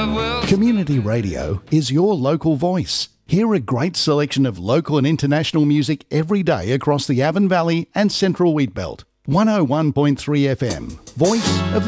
Community radio is your local voice. Hear a great selection of local and international music every day across the Avon Valley and Central Wheatbelt. 101.3 FM, Voice of the